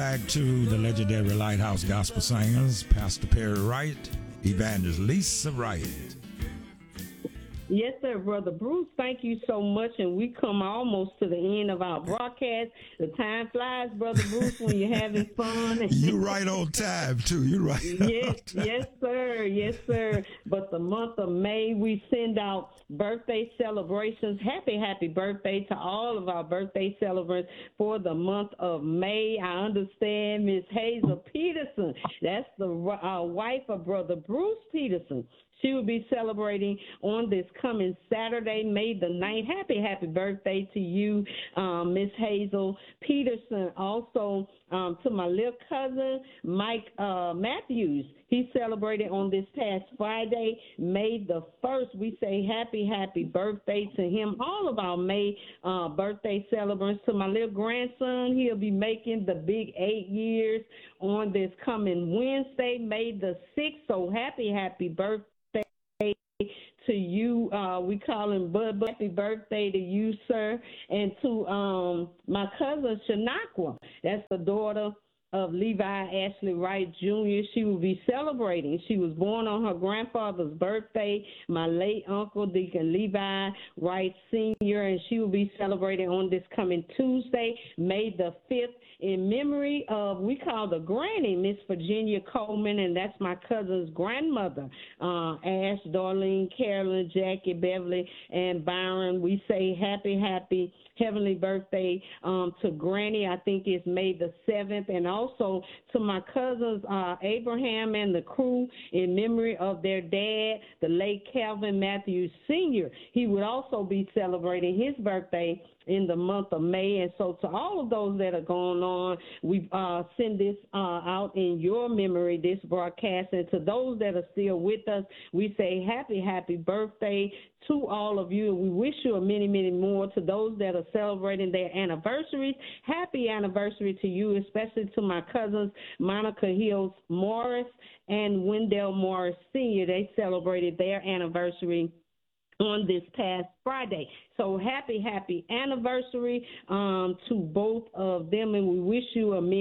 Back to the legendary Lighthouse Gospel Singers, Pastor Perry Wright, Evangelist Lisa Wright. Yes, sir, Brother Bruce. Thank you so much. And we come almost to the end of our broadcast. The time flies, Brother Bruce, when you're having fun. You're right on time, too. You're right. Yes, sir. Yes, sir. But the month of May, we send out birthday celebrations. Happy birthday to all of our birthday celebrants for the month of May. I understand Miss Hazel Peterson. That's the wife of Brother Bruce Peterson. She will be celebrating on this coming Saturday, May the 9th. Happy birthday to you, Miss Hazel Peterson. Also, to my little cousin, Mike Matthews. He celebrated on this past Friday, May the 1st. We say happy birthday to him. All of our May birthday celebrants. To my little grandson, he'll be making the big 8 years on this coming Wednesday, May the 6th. So happy birthday to you. We call him Bud. Happy birthday to you, sir. And to my cousin Shanaqua. That's the daughter of Levi Ashley Wright Jr. She will be celebrating. She was born on her grandfather's birthday, my late uncle, Deacon Levi Wright Sr., and she will be celebrating on this coming Tuesday, May the 5th, in memory of, we call the granny, Miss Virginia Coleman, and that's my cousin's grandmother, Ash, Darlene, Carolyn, Jackie, Beverly, and Byron. We say happy heavenly birthday to Granny. I think it's May the 7th. And also to my cousins, Abraham and the crew, in memory of their dad, the late Calvin Matthews Sr. He would also be celebrating his birthday in the month of May. And so to all of those that are going on, we send this out in your memory, this broadcast. And to those that are still with us, we say happy birthday to all of you. And we wish you a many more. To those that are celebrating their anniversaries, happy anniversary to you, especially to my cousins, Monica Hills Morris and Wendell Morris Sr. They celebrated their anniversary on this past Friday. So happy anniversary to both of them, and we wish you a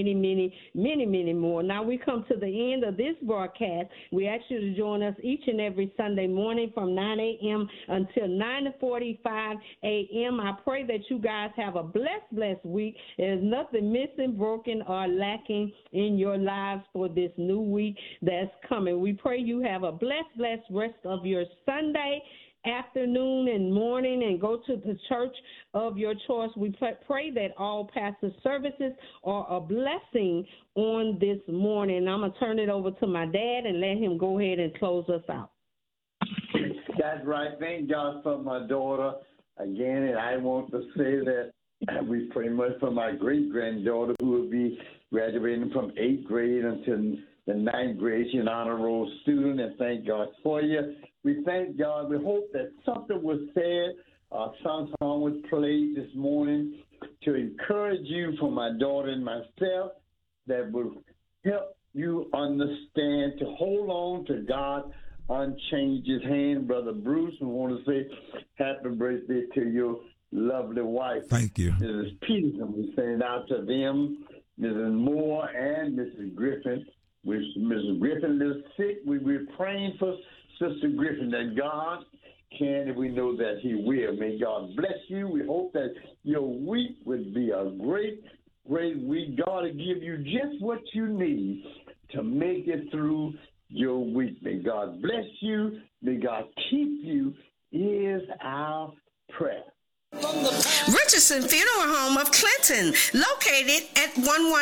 many more. Now we come to the end of this broadcast. We ask you to join us each and every Sunday morning from 9 a.m. until 9:45 a.m. I pray that you guys have a blessed week. There's nothing missing, broken, or lacking in your lives for this new week that's coming. We pray you have a blessed rest of your Sunday afternoon and morning, and go to the church of your choice. We pray that all pastor services are a blessing on this morning. I'm going to turn it over to my dad and let him go ahead and close us out. That's right. Thank God for my daughter again, and I want to say that we pray much for my great-granddaughter who will be graduating from 8th grade until the 9th grade. She's an honor roll student, and thank God for you. We thank God. We hope that something was said, some song was played this morning to encourage you for my daughter and myself that will help you understand to hold on to God, unchange his hand. Brother Bruce, we want to say happy birthday to your lovely wife. Thank you. Mrs. Peterson, we send it out to them, Mrs. Moore and Mrs. Griffin. Mrs. Griffin is sick. We're praying for Sister Griffin that God can, and we know that he will. May God bless you. We hope that your week would be a great week. God will give you just what you need to make it through your week. May God bless you. May God keep you is our prayer. Richardson Funeral Home of Clinton, located at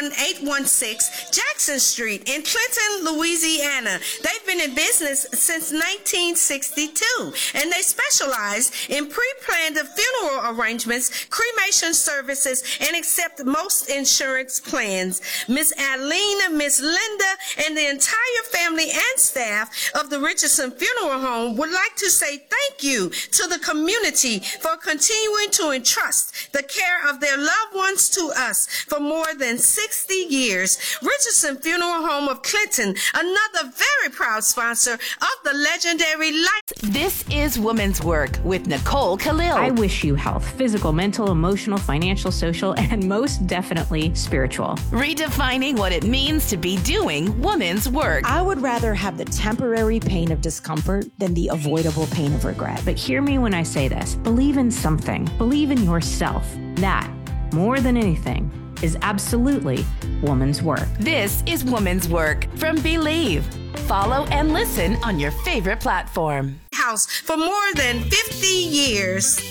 11816 Jackson Street in Clinton, Louisiana. They've been in business since 1962, and they specialize in pre-planned funeral arrangements, cremation services, and accept most insurance plans. Miss Adeline, Miss Linda, and the entire family and staff of the Richardson Funeral Home would like to say thank you to the community for continuing continuing to entrust the care of their loved ones to us for more than 60 years. Richardson Funeral Home of Clinton, another very proud sponsor of the legendary Life. This is Woman's Work with Nicole Khalil. I wish you health, physical, mental, emotional, financial, social, and most definitely spiritual. Redefining what it means to be doing woman's work. I would rather have the temporary pain of discomfort than the avoidable pain of regret. But hear me when I say this. Believe in something. Believe in yourself. That, more than anything, is absolutely woman's work. This is Woman's Work from Believe. Follow and listen on your favorite platform. House for more than 50 years.